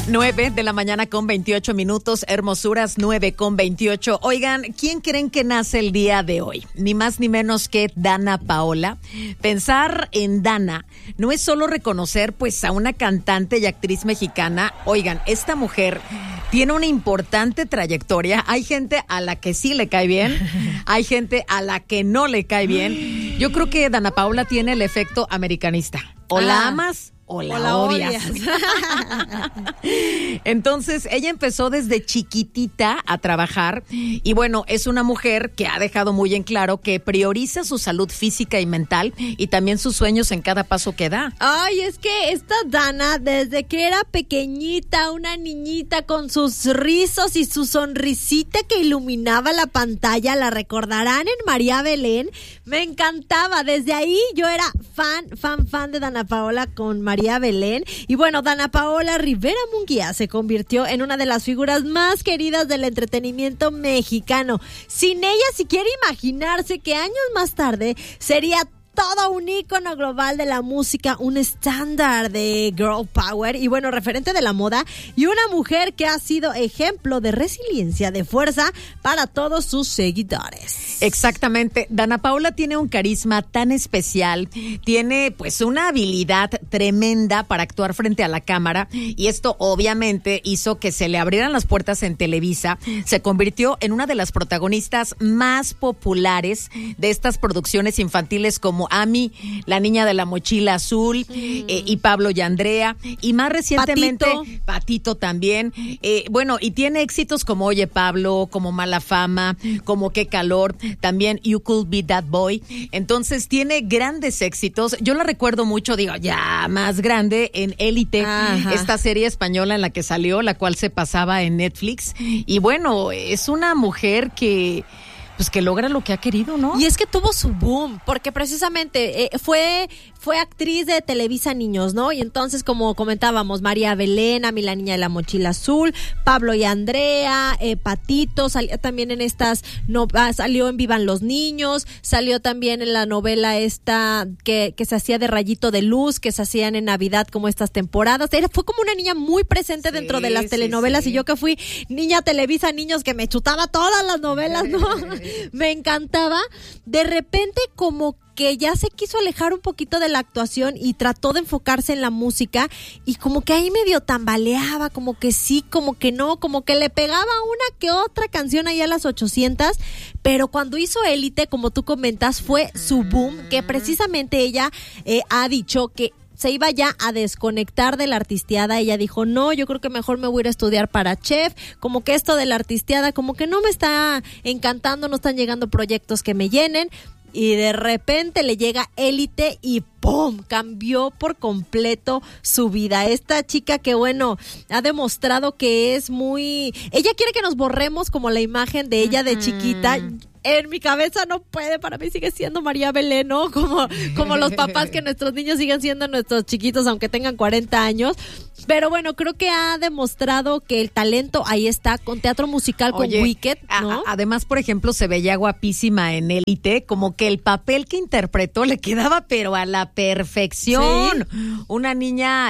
9 de la mañana con 28 minutos, hermosuras 9 con 28. Oigan, ¿quién creen que nace el día de hoy? Ni más ni menos que Dana Paola. Pensar en Dana no es solo reconocer pues a una cantante y actriz mexicana. Oigan, esta mujer tiene una importante trayectoria. Hay gente a la que sí le cae bien, hay gente a la que no le cae bien. Yo creo que Dana Paola tiene el efecto americanista. O la amas o la odias. Entonces, ella empezó desde chiquitita a trabajar y bueno, es una mujer que ha dejado muy en claro que prioriza su salud física y mental y también sus sueños en cada paso que da. Ay, es que esta Dana, desde que era pequeñita, una niñita con sus rizos y su sonrisita que iluminaba la pantalla, la recordarán en María Belén, me encantaba. Desde ahí yo era fan de Dana Paola con María Belén. Y bueno, Dana Paola Rivera Munguía se convirtió en una de las figuras más queridas del entretenimiento mexicano. Sin ella, siquiera imaginarse que años más tarde sería todo un ícono global de la música, un estándar de girl power y bueno, referente de la moda y una mujer que ha sido ejemplo de resiliencia, de fuerza para todos sus seguidores. Exactamente, Dana Paola tiene un carisma tan especial, tiene pues una habilidad tremenda para actuar frente a la cámara y esto obviamente hizo que se le abrieran las puertas en Televisa, se convirtió en una de las protagonistas más populares de estas producciones infantiles como Ami, La Niña de la Mochila Azul, y Pablo y Andrea, y más recientemente Patito también. Bueno, y tiene éxitos como Oye Pablo, como Mala Fama, como Qué Calor, también You Could Be That Boy. Entonces tiene grandes éxitos. Yo la recuerdo mucho, digo, ya más grande, en Élite, esta serie española en la que salió, la cual se pasaba en Netflix. Y bueno, es una mujer que pues que logra lo que ha querido, ¿no? Y es que tuvo su boom, porque precisamente fue actriz de Televisa Niños, ¿no? Y entonces, como comentábamos, María Belén, Ami, La Niña de la Mochila Azul, Pablo y Andrea, Patito, salió también en estas, salió en Vivan los Niños, salió también en la novela esta que se hacía de Rayito de Luz, que se hacían en Navidad como estas temporadas. Fue como una niña muy presente dentro de las telenovelas y yo que fui niña Televisa Niños que me chutaba todas las novelas, ¿no? Me encantaba. De repente como que ya se quiso alejar un poquito de la actuación y trató de enfocarse en la música y como que ahí medio tambaleaba, como que sí, como que no, como que le pegaba una que otra canción ahí a las 800, pero cuando hizo Élite, como tú comentas, fue su boom, que precisamente ella ha dicho que se iba ya a desconectar de la artisteada. Ella dijo, no, yo creo que mejor me voy a ir a estudiar para chef, como que esto de la artisteada como que no me está encantando, no están llegando proyectos que me llenen. Y de repente le llega Élite y ¡pum! Cambió por completo su vida. Esta chica que, bueno, ha demostrado que es muy... Ella quiere que nos borremos como la imagen de ella de chiquita. En mi cabeza no puede, para mí sigue siendo María Belén, ¿no? Como los papás que nuestros niños siguen siendo nuestros chiquitos aunque tengan 40 años. Pero bueno, creo que ha demostrado que el talento ahí está, con teatro musical, con Wicked, ¿no? Además, por ejemplo, se veía guapísima en Élite, como que el papel que interpretó le quedaba pero a la perfección. ¿Sí? Una niña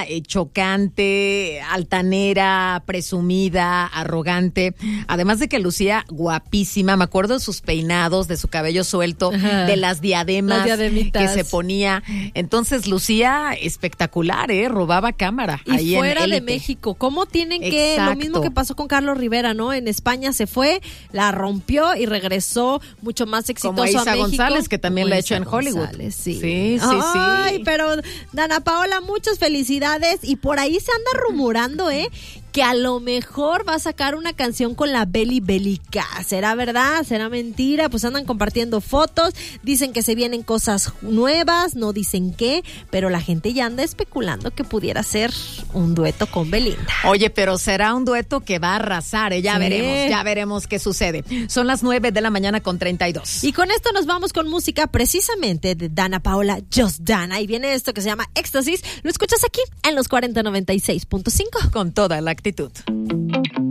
chocante, altanera, presumida, arrogante, además de que lucía guapísima. Me acuerdo de sus peinados, de su cabello suelto, de las diademas que se ponía. Entonces lucía espectacular, robaba cámara. Y ahí fuera de México, ¿cómo tienen que? Exacto. Lo mismo que pasó con Carlos Rivera, ¿no? En España se fue, la rompió y regresó mucho más exitoso como Isa a México. González, que también la ha hecho en Hollywood. Sí. Ay, pero Dana Paola, muchas felicidades. Y por ahí se anda rumorando, que a lo mejor va a sacar una canción con la Beli Bélica. ¿Será verdad? ¿Será mentira? Pues andan compartiendo fotos, dicen que se vienen cosas nuevas, no dicen qué, pero la gente ya anda especulando que pudiera ser un dueto con Belinda. Oye, pero será un dueto que va a arrasar, ya veremos qué sucede. Son las 9 de la mañana con 32. Y con esto nos vamos con música precisamente de Dana Paola, Just Dana. Y viene esto que se llama Éxtasis. Lo escuchas aquí en los 4096.5. Con toda la actitud.